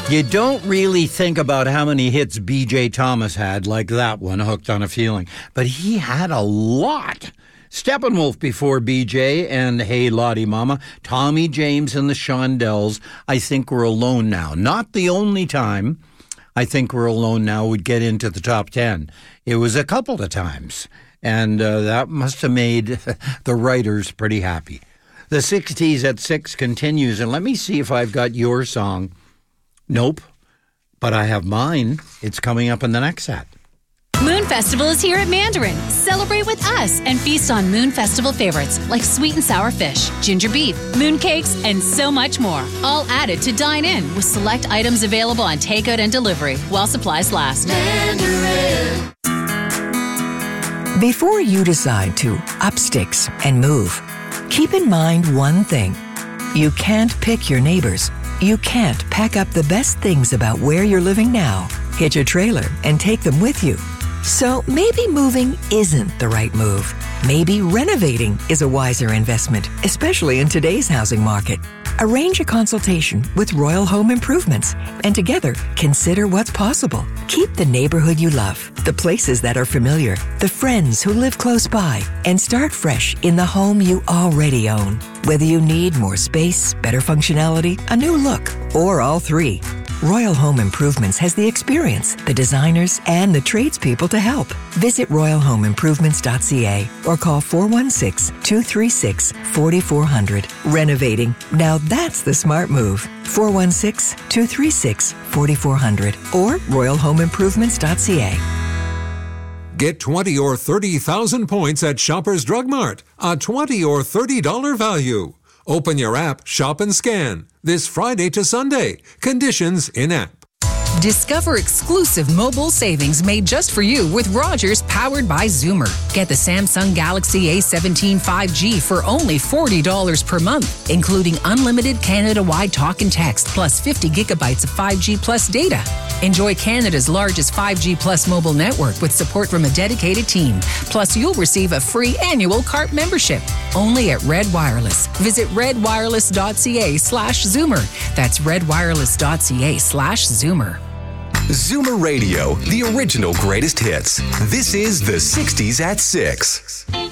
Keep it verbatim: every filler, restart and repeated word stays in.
You don't really think about how many hits B J Thomas had, like that one, Hooked on a Feeling. But he had a lot. Steppenwolf before B J and Hey Lottie Mama. Tommy James and the Shondells, I Think We're Alone Now. Not the only time I Think We're Alone Now would get into the top ten. It was a couple of times. And uh, that must have made the writers pretty happy. The sixties at six continues. And let me see if I've got your song. Nope, but I have mine. It's coming up in the next set. Moon Festival is here at Mandarin. Celebrate with us and feast on Moon Festival favorites like sweet and sour fish, ginger beef, moon cakes, and so much more. All added to dine in with select items available on takeout and delivery while supplies last. Mandarin. Before you decide to up sticks and move, keep in mind one thing. You can't pick your neighbors. You can't pack up the best things about where you're living now, hitch a trailer, and take them with you. So maybe moving isn't the right move. Maybe renovating is a wiser investment, especially in today's housing market. Arrange a consultation with Royal Home Improvements and together consider what's possible. Keep the neighborhood you love, the places that are familiar, the friends who live close by, and start fresh in the home you already own. Whether you need more space, better functionality, a new look, or all three, Royal Home Improvements has the experience, the designers, and the tradespeople to help. Visit royal home improvements dot c a or call four one six, two three six, four four zero zero. Renovating. Now that's the smart move. four one six, two three six, four four zero zero or royal home improvements dot c a. Get twenty or thirty thousand points at Shoppers Drug Mart. A twenty or thirty dollars value. Open your app, shop and scan. This Friday to Sunday. Conditions in-app. Discover exclusive mobile savings made just for you with Rogers powered by Zoomer. Get the Samsung Galaxy A seventeen five G for only forty dollars per month, including unlimited Canada-wide talk and text plus fifty gigabytes of five G plus data. Enjoy Canada's largest five G plus mobile network with support from a dedicated team. Plus, you'll receive a free annual C A R P membership. Only at Red Wireless. Visit redwireless.ca slash Zoomer. That's redwireless.ca slash Zoomer. Zoomer Radio, the original greatest hits. This is the sixties at six.